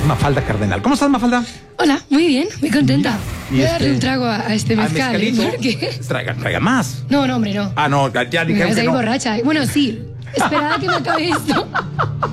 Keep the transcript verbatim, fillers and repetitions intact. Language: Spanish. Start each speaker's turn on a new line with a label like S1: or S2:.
S1: Mafalda Cardenal. ¿Cómo estás, Mafalda?
S2: Hola, muy bien, muy contenta.
S1: Y
S2: Voy a
S1: este-
S2: darle un trago a, a este
S1: ¿Al
S2: mezcal. ¿eh?
S1: mezcalito?
S2: ¿Por qué?
S1: Traiga, traiga más.
S2: No, no, hombre, no.
S1: Ah, no, ya
S2: Me
S1: dijeron
S2: vas a
S1: que
S2: ir
S1: no.
S2: borracha. Bueno, sí. Esperad a que me acabe esto.